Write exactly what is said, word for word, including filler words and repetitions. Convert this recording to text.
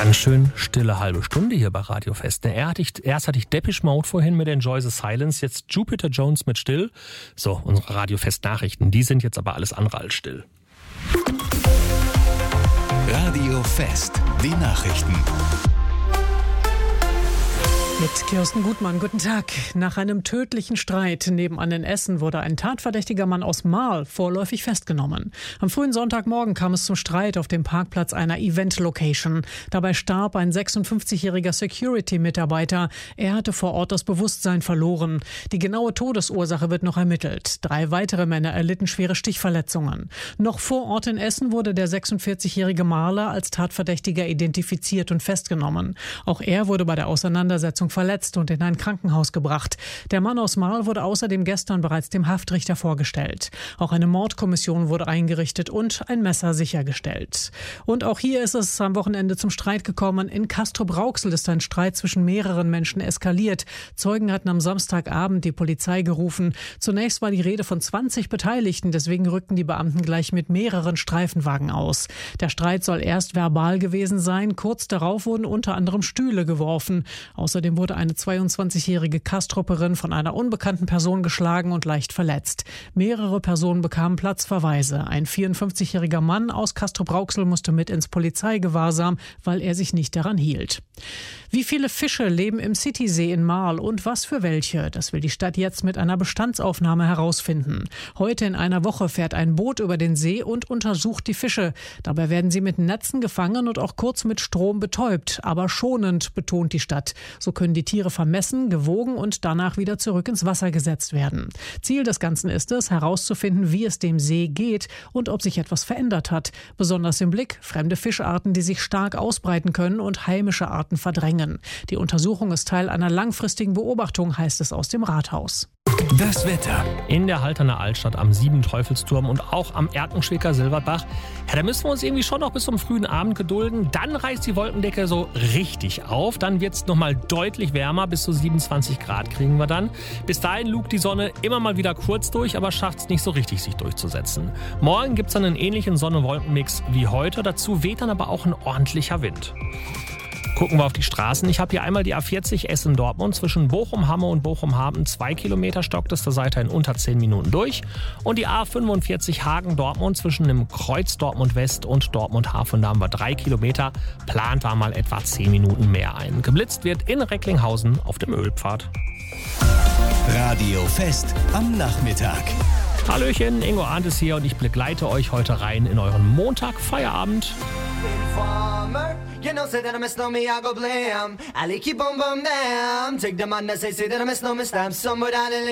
Ganz schön stille halbe Stunde hier bei Radio Fest. Er hatte ich, erst hatte ich Depeche Mode vorhin mit Enjoy the Silence, jetzt Jupiter Jones mit Still. So, unsere Radio Fest Nachrichten, die sind jetzt aber alles andere als still. Radio Fest, die Nachrichten. Mit Kirsten Gutmann, guten Tag. Nach einem tödlichen Streit nebenan in Essen wurde ein tatverdächtiger Mann aus Marl vorläufig festgenommen. Am frühen Sonntagmorgen kam es zum Streit auf dem Parkplatz einer Event-Location. Dabei starb ein sechsundfünfzigjähriger Security-Mitarbeiter. Er hatte vor Ort das Bewusstsein verloren. Die genaue Todesursache wird noch ermittelt. Drei weitere Männer erlitten schwere Stichverletzungen. Noch vor Ort in Essen wurde der sechsundvierzigjährige Marler als Tatverdächtiger identifiziert und festgenommen. Auch er wurde bei der Auseinandersetzung verletzt und in ein Krankenhaus gebracht. Der Mann aus Marl wurde außerdem gestern bereits dem Haftrichter vorgestellt. Auch eine Mordkommission wurde eingerichtet und ein Messer sichergestellt. Und auch hier ist es am Wochenende zum Streit gekommen. In Castrop-Rauxel ist ein Streit zwischen mehreren Menschen eskaliert. Zeugen hatten am Samstagabend die Polizei gerufen. Zunächst war die Rede von zwanzig Beteiligten, deswegen rückten die Beamten gleich mit mehreren Streifenwagen aus. Der Streit soll erst verbal gewesen sein. Kurz darauf wurden unter anderem Stühle geworfen. Außerdem wurde eine zweiundzwanzigjährige Kastropperin von einer unbekannten Person geschlagen und leicht verletzt. Mehrere Personen bekamen Platzverweise. Ein vierundfünfzigjähriger Mann aus Castrop-Rauxel musste mit ins Polizeigewahrsam, weil er sich nicht daran hielt. Wie viele Fische leben im Citysee in Marl und was für welche? Das will die Stadt jetzt mit einer Bestandsaufnahme herausfinden. Heute in einer Woche fährt ein Boot über den See und untersucht die Fische. Dabei werden sie mit Netzen gefangen und auch kurz mit Strom betäubt, aber schonend, betont die Stadt. So können die Tiere vermessen, gewogen und danach wieder zurück ins Wasser gesetzt werden. Ziel des Ganzen ist es, herauszufinden, wie es dem See geht und ob sich etwas verändert hat. Besonders im Blick fremde Fischarten, die sich stark ausbreiten können und heimische Arten verdrängen. Die Untersuchung ist Teil einer langfristigen Beobachtung, heißt es aus dem Rathaus. Das Wetter. In der Halterner Altstadt am Sieben-Teufelsturm und auch am Erkenschwicker Silberbach. Ja, da müssen wir uns irgendwie schon noch bis zum frühen Abend gedulden. Dann reißt die Wolkendecke so richtig auf. Dann wird es nochmal deutlich wärmer. Bis zu siebenundzwanzig Grad kriegen wir dann. Bis dahin lugt die Sonne immer mal wieder kurz durch, aber schafft es nicht so richtig, sich durchzusetzen. Morgen gibt es dann einen ähnlichen Sonne-Wolken-Mix wie heute. Dazu weht dann aber auch ein ordentlicher Wind. Gucken wir auf die Straßen. Ich habe hier einmal die A vierzig Essen-Dortmund zwischen Bochum-Hamme und Bochum-Haben. Zwei Kilometer stockt es, da seid ihr in unter zehn Minuten durch. Und die A fünfundvierzig Hagen-Dortmund zwischen dem Kreuz Dortmund-West und Dortmund-Hafen. Da haben wir drei Kilometer. Plant da mal etwa zehn Minuten mehr ein. Geblitzt wird in Recklinghausen auf dem Ölpfad. Radio Fest am Nachmittag. Hallöchen, Ingo Arndt ist hier und ich begleite euch heute rein in euren Montag-Feierabend. Informer, you know, say that I miss no me, I go blam. I like keep on bum them. Take the man that say, say that I miss no me, stab somebody.